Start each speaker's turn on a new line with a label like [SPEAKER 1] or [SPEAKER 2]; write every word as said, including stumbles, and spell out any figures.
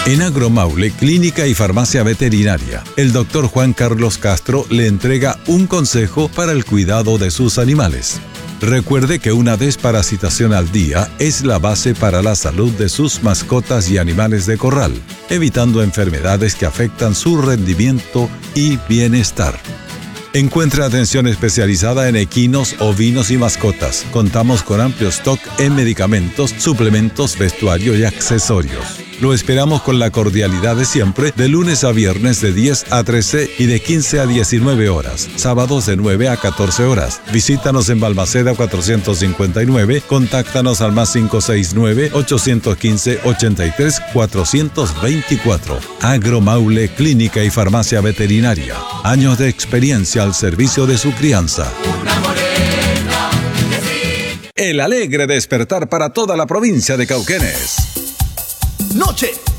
[SPEAKER 1] En Agromaule, Clínica y Farmacia Veterinaria, el doctor Juan Carlos Castro le entrega un consejo para el cuidado de sus animales. Recuerde que una desparasitación al día es la base para la salud de sus mascotas y animales de corral, evitando enfermedades que afectan su rendimiento y bienestar. Encuentra atención especializada en equinos, ovinos y mascotas. Contamos con amplio stock en medicamentos, suplementos, vestuario y accesorios. Lo esperamos con la cordialidad de siempre, de lunes a viernes de diez a trece y de quince a diecinueve horas. Sábados de nueve a catorce horas. Visítanos en Balmaceda cuatrocientos cincuenta y nueve. Contáctanos al más cinco seis nueve, ocho uno cinco, ocho tres, cuatro dos cuatro. Agromaule, Clínica y Farmacia Veterinaria. Años de experiencia al servicio de su crianza. El alegre despertar para toda la provincia de Cauquenes.
[SPEAKER 2] Noche